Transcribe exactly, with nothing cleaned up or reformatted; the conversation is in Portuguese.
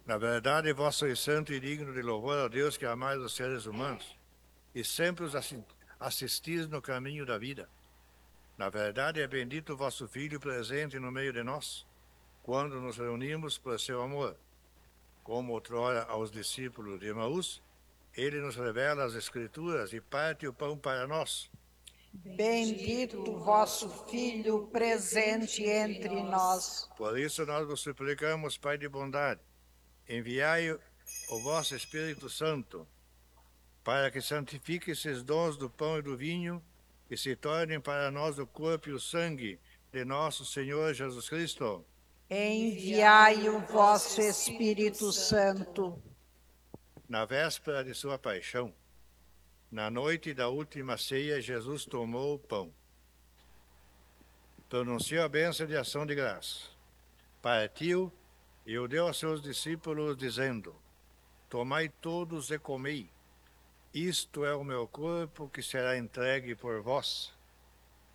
Na verdade, vós sois santo e digno de louvor a Deus que amais os seres humanos e sempre os assi- assistis no caminho da vida. Na verdade, é bendito o vosso Filho presente no meio de nós, quando nos reunimos por seu amor. Como outrora aos discípulos de Emaús, ele nos revela as Escrituras e parte o pão para nós. Bendito vosso Filho presente entre nós. Por isso nós vos suplicamos, Pai de bondade, enviai o vosso Espírito Santo, para que santifique esses dons do pão e do vinho e se tornem para nós o corpo e o sangue de nosso Senhor Jesus Cristo. Enviai o vosso Espírito Santo. Na véspera de sua paixão, na noite da última ceia, Jesus tomou o pão, pronunciou a bênção de ação de graça, partiu e o deu aos seus discípulos, dizendo: Tomai todos e comei. Isto é o meu corpo que será entregue por vós.